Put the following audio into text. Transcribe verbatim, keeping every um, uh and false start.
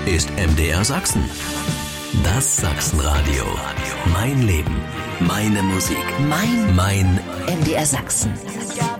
ist M D R Sachsen. Das Sachsenradio. Mein Leben. Meine Musik. Mein Mein M D R Sachsen.